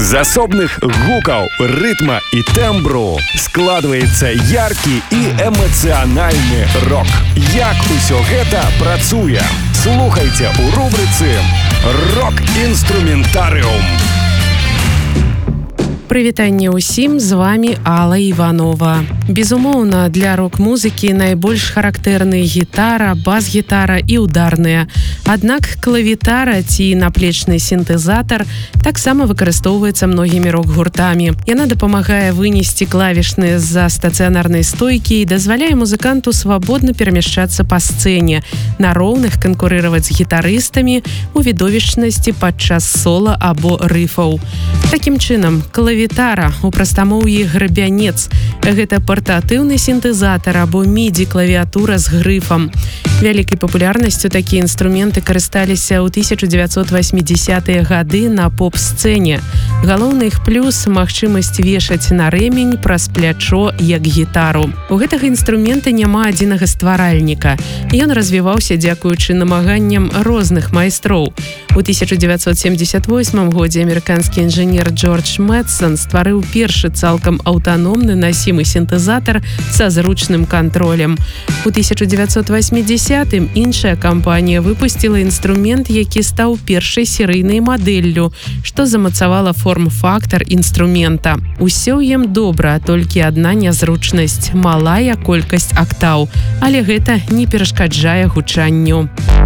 З асобных гукаў, рытма і тэмбру складваецца яркі і эмацыянальны рок. Як усё гэта працуе? Слухайце ў рубрыцы «Рок-інструментарыум». Прывітанне ўсім, з вами Алла Іванова. Безумоўна, для рок-музыкі найбольш характэрны гітара, бас-гітара і ударныя. Аднак клавітара ці наплечны сінтэзатар таксама выкарыстоўваецца многімі рок-гуртамі. Яна дапамагае вынесці клавішныя з-за стацыянарнай стойкі і дазваляе музыканту свабодна перамяшчацца па сцэне, на роўных канкурыраваць з гітарыстамі у відовішчнасці падчас сола або рыфаў. Такім чынам, клавітара, у прастамоўі грабянец. Гэта партатыўны сінтэзатар або мідзі-клавіатура з грыфам. Вялікай папулярнасцю такія інструменты карысталіся ў 1980-е гады на поп-сцэне. Галоўны іх плюс – магчымасць вешаць на рэмень праз плячо як гітару. У гэтага інструмента няма адзінага стваральніка. Ён развіваўся дзякуючы намаганням розных майстроў. У 1978 годзе амерыканскі інжынер Джордж Мэтсон стварыў першы цалкам аўтаномны насімы сінтэзатар са зручным кантролем. У 1980-м іншая кампанія выпусціла інструмент, які стаў першай серыйнай мадэллю, што замацавала форм-фактар інструмента. Усё ў ім добра, толькі адна нязручнасць – малая колькасць актаў, але гэта не перашкаджае гучанню.